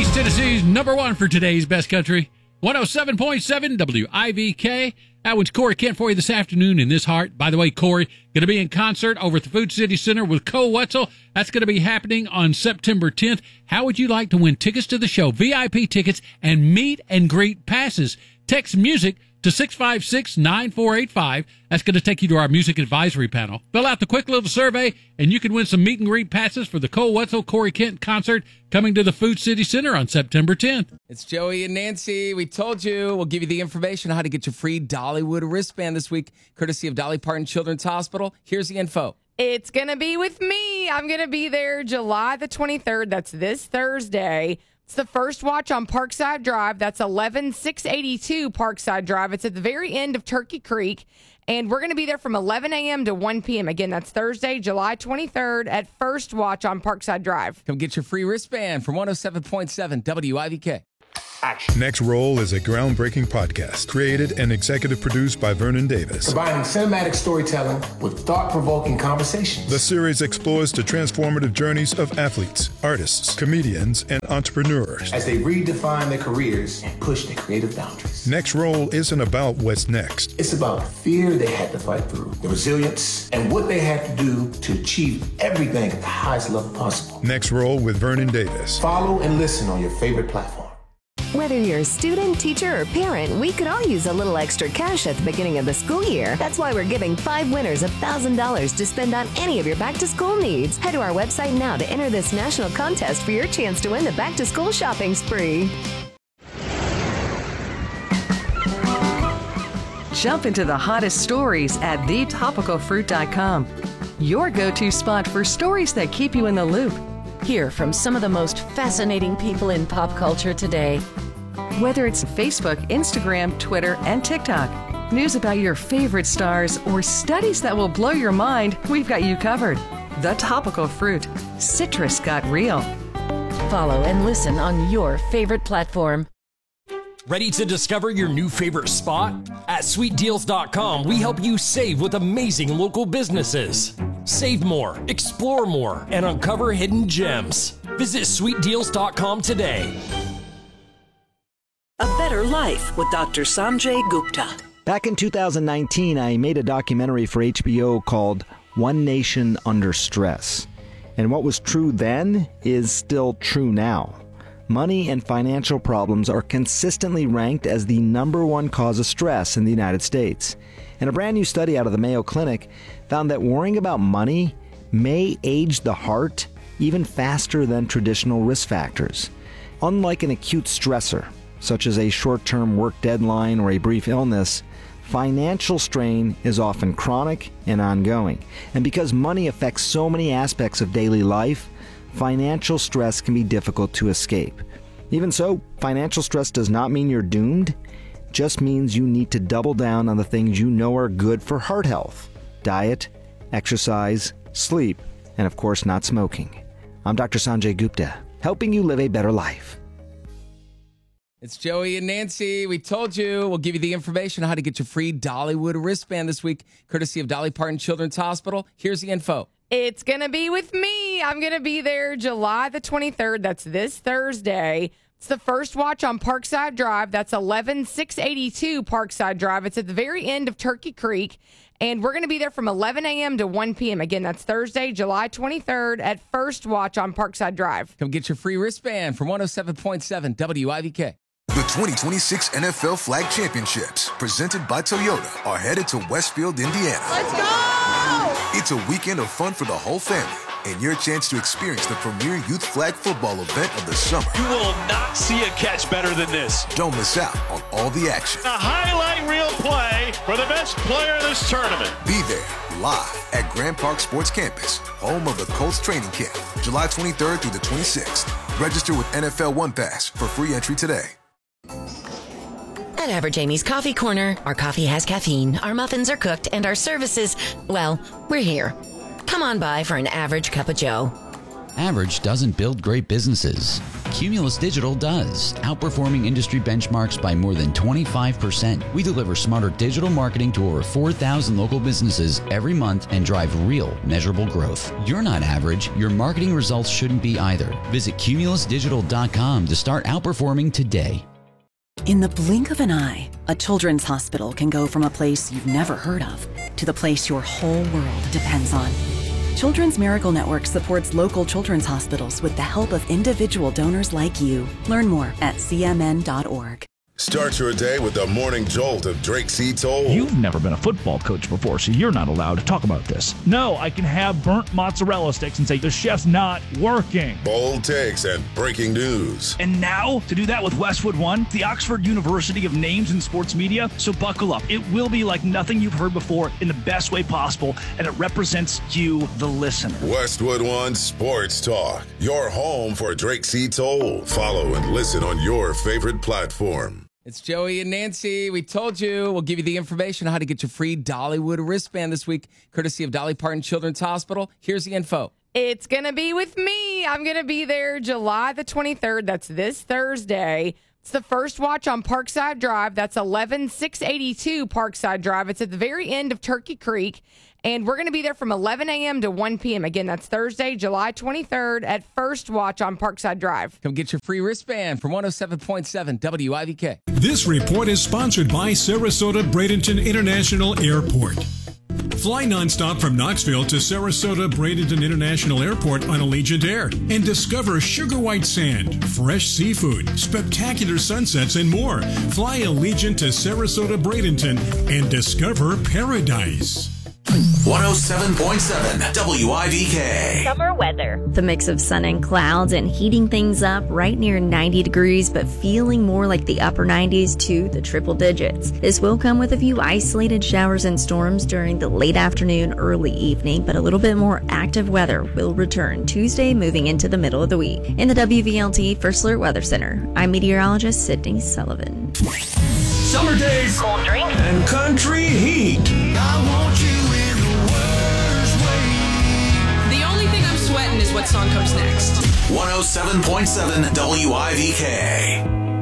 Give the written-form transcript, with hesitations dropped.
is Tennessee's number one for today's best country. 107.7 WIVK. That one's Corey Kent for you this afternoon in this heart. By the way, Corey, going to be in concert over at the Food City Center with Cole Wetzel. That's going to be happening on September 10th. How would you like to win tickets to the show, VIP tickets, and meet and greet passes? Text music to 656-9485. That's going to take you to our music advisory panel. Fill out the quick little survey, and you can win some meet and greet passes for the Cole Wetzel Corey Kent concert coming to the Food City Center on September 10th. It's Joey and Nancy. We told you we'll give you the information on how to get your free Dollywood wristband this week, courtesy of Dolly Parton Children's Hospital. Here's the info. It's going to be with me. I'm going to be there July the 23rd. That's this Thursday. It's the first watch on Parkside Drive. That's 11682 Parkside Drive. It's at the very end of Turkey Creek. And we're going to be there from 11 a.m. to 1 p.m. Again, that's Thursday, July 23rd at First Watch on Parkside Drive. Come get your free wristband from 107.7 WIVK. Action. Next Roll is a groundbreaking podcast created and executive produced by Vernon Davis. Combining cinematic storytelling with thought-provoking conversations. The series explores the transformative journeys of athletes, artists, comedians, and entrepreneurs as they redefine their careers and push their creative boundaries. Next Roll isn't about what's next. It's about the fear they had to fight through, the resilience, and what they had to do to achieve everything at the highest level possible. Next Roll with Vernon Davis. Follow and listen on your favorite platform. Whether you're a student, teacher, or parent, we could all use a little extra cash at the beginning of the school year. That's why we're giving 5 winners $1,000 to spend on any of your back-to-school needs. Head to our website now to enter this national contest for your chance to win the back-to-school shopping spree. Jump into the hottest stories at thetopicalfruit.com. Your go-to spot for stories that keep you in the loop. Hear from some of the most fascinating people in pop culture today. Whether it's Facebook, Instagram, Twitter, and TikTok, news about your favorite stars, or studies that will blow your mind, we've got you covered. The Topical Fruit. Citrus got real. Follow and listen on your favorite platform. Ready to discover your new favorite spot? At sweetdeals.com, we help you save with amazing local businesses. Save more, explore more, and uncover hidden gems. Visit sweetdeals.com today. A Better Life with Dr. Sanjay Gupta. Back in 2019, I made a documentary for HBO called One Nation Under Stress. And what was true then is still true now. Money and financial problems are consistently ranked as the #1 cause of stress in the United States. And a brand new study out of the Mayo Clinic found that worrying about money may age the heart even faster than traditional risk factors. Unlike an acute stressor, such as a short-term work deadline or a brief illness, financial strain is often chronic and ongoing. And because money affects so many aspects of daily life, financial stress can be difficult to escape. Even so, financial stress does not mean you're doomed. It just means you need to double down on the things you know are good for heart health: diet, exercise, sleep, and of course not smoking. I'm Dr. Sanjay Gupta, helping you live a better life. It's Joey and Nancy. We told you we'll give you the information on how to get your free Dollywood wristband this week, courtesy of Dolly Parton Children's Hospital. Here's the info. It's going to be with me. I'm going to be there July the 23rd. That's this Thursday. It's the first watch on Parkside Drive. That's 11682 Parkside Drive. It's at the very end of Turkey Creek. And we're going to be there from 11 a.m. to 1 p.m. Again, that's Thursday, July 23rd at First Watch on Parkside Drive. Come get your free wristband from 107.7 WIVK. The 2026 NFL Flag Championships, presented by Toyota, are headed to Westfield, Indiana. Let's go! It's a weekend of fun for the whole family and your chance to experience the premier youth flag football event of the summer. You will not see a catch better than this. Don't miss out on all the action. A highlight reel play for the best player in this tournament. Be there live at Grand Park Sports Campus, home of the Colts training camp, July 23rd through the 26th. Register with NFL One Pass for free entry today. At Average Amy's Coffee Corner, our coffee has caffeine, our muffins are cooked, and our services, well, we're here. Come on by for an average cup of joe. Average doesn't build great businesses. Cumulus Digital does, outperforming industry benchmarks by more than 25%. We deliver smarter digital marketing to over 4,000 local businesses every month and drive real, measurable growth. You're not average. Your marketing results shouldn't be either. Visit cumulusdigital.com to start outperforming today. In the blink of an eye, a children's hospital can go from a place you've never heard of to the place your whole world depends on. Children's Miracle Network supports local children's hospitals with the help of individual donors like you. Learn more at cmn.org. Start your day with the morning jolt of Drake C. Toll. You've never been a football coach before, so you're not allowed to talk about this. No, I can have burnt mozzarella sticks and say the chef's not working. Bold takes and breaking news. And now, to do that with Westwood One, the Oxford University of Names in Sports Media. So buckle up. It will be like nothing you've heard before in the best way possible, and it represents you, the listener. Westwood One Sports Talk, your home for Drake C. Toll. Follow and listen on your favorite platform. It's Joey and Nancy. We told you we'll give you the information on how to get your free Dollywood wristband this week, courtesy of Dolly Parton Children's Hospital. Here's the info. It's going to be with me. I'm going to be there July the 23rd. That's this Thursday. It's the first watch on Parkside Drive. That's 11682 Parkside Drive. It's at the very end of Turkey Creek. And we're going to be there from 11 a.m. to 1 p.m. Again, that's Thursday, July 23rd at First Watch on Parkside Drive. Come get your free wristband from 107.7 WIVK. This report is sponsored by Sarasota Bradenton International Airport. Fly nonstop from Knoxville to Sarasota Bradenton International Airport on Allegiant Air and discover sugar white sand, fresh seafood, spectacular sunsets, and more. Fly Allegiant to Sarasota Bradenton and discover paradise. 107.7 WIVK. Summer weather. The mix of sun and clouds and heating things up right near 90 degrees, but feeling more like the upper 90s to the triple digits. This will come with a few isolated showers and storms during the late afternoon, early evening, but a little bit more active weather will return Tuesday, moving into the middle of the week. In the WVLT First Alert Weather Center, I'm meteorologist Sydney Sullivan. Summer days, cold drink, and country heat. I want you. Sweating is what song comes next. 107.7 WIVK.